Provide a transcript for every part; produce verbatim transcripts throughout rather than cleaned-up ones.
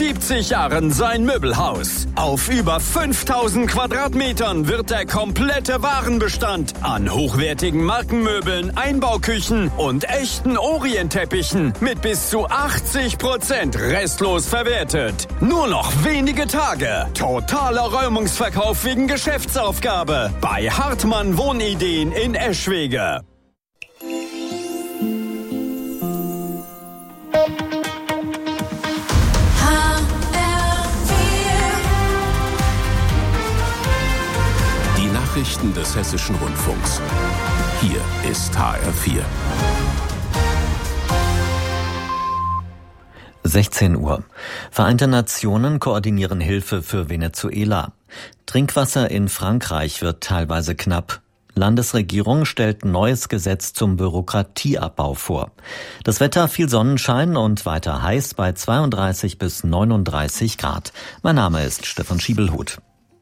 siebzig Jahren sein Möbelhaus. Auf über fünftausend Quadratmetern wird der komplette Warenbestand an hochwertigen Markenmöbeln, Einbauküchen und echten Orientteppichen mit bis zu achtzig Prozent restlos verwertet. Nur noch wenige Tage. Totaler Räumungsverkauf wegen Geschäftsaufgabe bei Hartmann Wohnideen in Eschwege. Nachrichten des Hessischen Rundfunks. Hier ist H R vier. sechzehn Uhr. Vereinte Nationen koordinieren Hilfe für Venezuela. Trinkwasser in Frankreich wird teilweise knapp. Landesregierung stellt neues Gesetz zum Bürokratieabbau vor. Das Wetter, viel Sonnenschein und weiter heiß bei zweiunddreißig bis neununddreißig Grad. Mein Name ist Stefan Schiebelhut.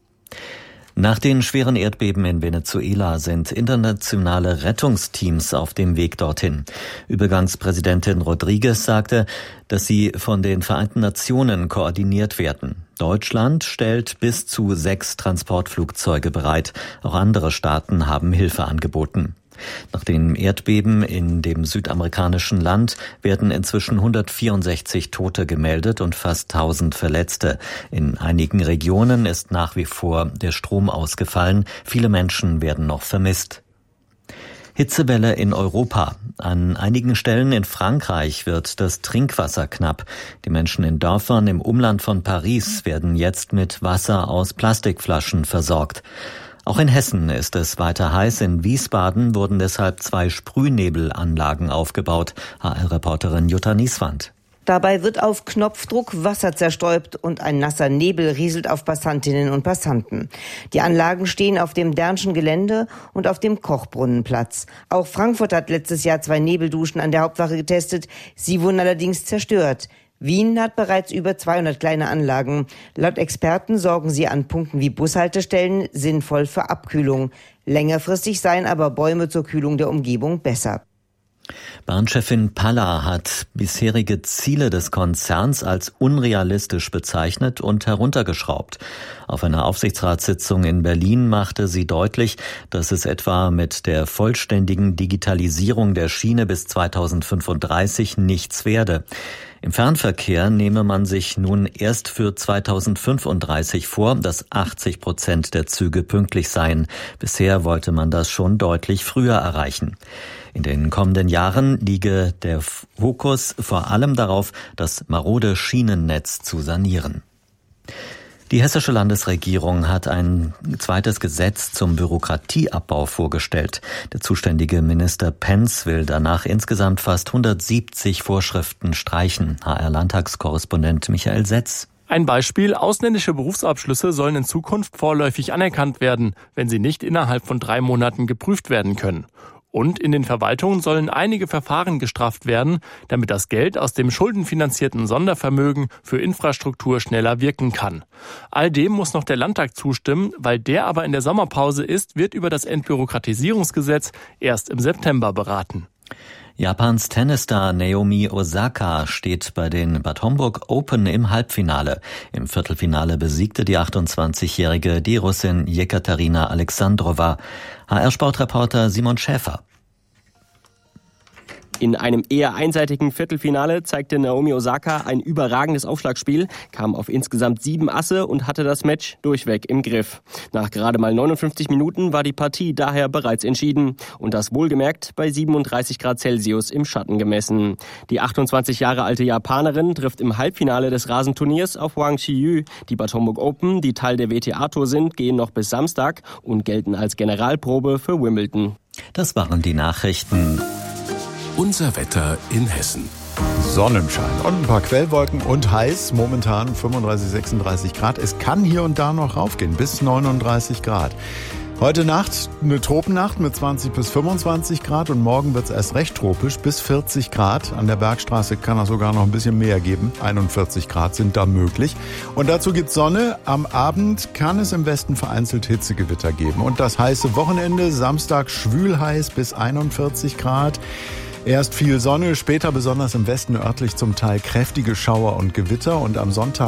Nach den schweren Erdbeben in Venezuela sind internationale Rettungsteams auf dem Weg dorthin. Übergangspräsidentin Rodriguez sagte, dass sie von den Vereinten Nationen koordiniert werden. Deutschland stellt bis zu sechs Transportflugzeuge bereit. Auch andere Staaten haben Hilfe angeboten. Nach dem Erdbeben in dem südamerikanischen Land werden inzwischen hundertvierundsechzig Tote gemeldet und fast tausend Verletzte. In einigen Regionen ist nach wie vor der Strom ausgefallen. Viele Menschen werden noch vermisst. Hitzewelle in Europa. An einigen Stellen in Frankreich wird das Trinkwasser knapp. Die Menschen in Dörfern im Umland von Paris werden jetzt mit Wasser aus Plastikflaschen versorgt. Auch in Hessen ist es weiter heiß. In Wiesbaden wurden deshalb zwei Sprühnebelanlagen aufgebaut. H R-Reporterin Jutta Nieswand. Dabei wird auf Knopfdruck Wasser zerstäubt und ein nasser Nebel rieselt auf Passantinnen und Passanten. Die Anlagen stehen auf dem Dernschen Gelände und auf dem Kochbrunnenplatz. Auch Frankfurt hat letztes Jahr zwei Nebelduschen an der Hauptwache getestet. Sie wurden allerdings zerstört. Wien hat bereits über zweihundert kleine Anlagen. Laut Experten sorgen sie an Punkten wie Bushaltestellen sinnvoll für Abkühlung. Längerfristig seien aber Bäume zur Kühlung der Umgebung besser. Bahnchefin Palla hat bisherige Ziele des Konzerns als unrealistisch bezeichnet und heruntergeschraubt. Auf einer Aufsichtsratssitzung in Berlin machte sie deutlich, dass es etwa mit der vollständigen Digitalisierung der Schiene bis zweitausendfünfunddreißig nichts werde. Im Fernverkehr nehme man sich nun erst für zweitausendfünfunddreißig vor, dass achtzig Prozent der Züge pünktlich seien. Bisher wollte man das schon deutlich früher erreichen. In den kommenden Jahren liege der Fokus vor allem darauf, das marode Schienennetz zu sanieren. Die hessische Landesregierung hat ein zweites Gesetz zum Bürokratieabbau vorgestellt. Der zuständige Minister Pentz will danach insgesamt fast hundertsiebzig Vorschriften streichen. H R-Landtagskorrespondent Michael Setz. Ein Beispiel: Ausländische Berufsabschlüsse sollen in Zukunft vorläufig anerkannt werden, wenn sie nicht innerhalb von drei Monaten geprüft werden können. Und in den Verwaltungen sollen einige Verfahren gestrafft werden, damit das Geld aus dem schuldenfinanzierten Sondervermögen für Infrastruktur schneller wirken kann. All dem muss noch der Landtag zustimmen. Weil der aber in der Sommerpause ist, wird über das Entbürokratisierungsgesetz erst im September beraten. Japans Tennisstar Naomi Osaka steht bei den Bad Homburg Open im Halbfinale. Im Viertelfinale besiegte die achtundzwanzigjährige die Russin Jekaterina Alexandrova. H R-Sportreporter Simon Schäfer. In einem eher einseitigen Viertelfinale zeigte Naomi Osaka ein überragendes Aufschlagspiel, kam auf insgesamt sieben Asse und hatte das Match durchweg im Griff. Nach gerade mal neunundfünfzig Minuten war die Partie daher bereits entschieden. Und das wohlgemerkt bei siebenunddreißig Grad Celsius im Schatten gemessen. Die achtundzwanzig Jahre alte Japanerin trifft im Halbfinale des Rasenturniers auf Wang Qiyu. Die Bad Homburg Open, die Teil der W T A-Tour sind, gehen noch bis Samstag und gelten als Generalprobe für Wimbledon. Das waren die Nachrichten. Unser Wetter in Hessen. Sonnenschein und ein paar Quellwolken und heiß, momentan fünfunddreißig, sechsunddreißig Grad. Es kann hier und da noch raufgehen, bis neununddreißig Grad. Heute Nacht eine Tropennacht mit zwanzig bis fünfundzwanzig Grad und morgen wird es erst recht tropisch, bis vierzig Grad. An der Bergstraße kann es sogar noch ein bisschen mehr geben, einundvierzig Grad sind da möglich. Und dazu gibt es Sonne. Am Abend kann es im Westen vereinzelt Hitzegewitter geben. Und das heiße Wochenende, Samstag schwül heiß bis einundvierzig Grad. Erst viel Sonne, später besonders im Westen örtlich zum Teil kräftige Schauer und Gewitter und am Sonntag